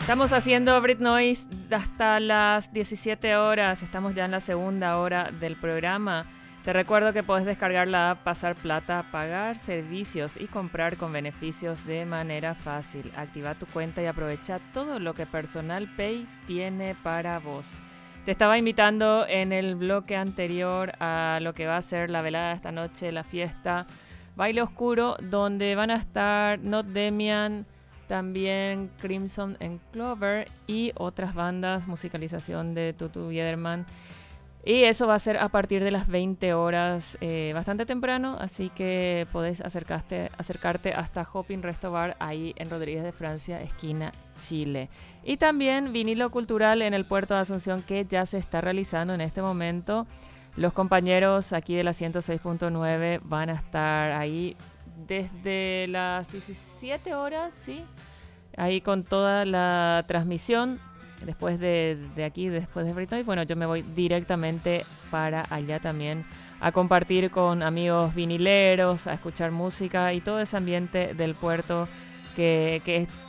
Estamos haciendo Brit Noise hasta las 17 horas. Estamos ya en la segunda hora del programa. Te recuerdo que podés descargar la app Pasar Plata, pagar servicios y comprar con beneficios de manera fácil. Activa tu cuenta y aprovecha todo lo que Personal Pay tiene para vos. Te estaba invitando en el bloque anterior a lo que va a ser la velada de esta noche, la fiesta Baile Oscuro, donde van a estar Not Demian, también Crimson and Clover y otras bandas, musicalización de Tutu Biederman. Y eso va a ser a partir de las 20 horas, bastante temprano, así que podés acercarte hasta Hopping Resto Bar, ahí en Rodríguez de Francia, esquina Chile. Y también vinilo cultural en el puerto de Asunción, que ya se está realizando en este momento. Los compañeros aquí de la 106.9 van a estar ahí desde las 17 horas, ¿sí? Ahí con toda la transmisión. Después de aquí, después de Britney, bueno, yo me voy directamente para allá también a compartir con amigos vinileros, a escuchar música y todo ese ambiente del puerto que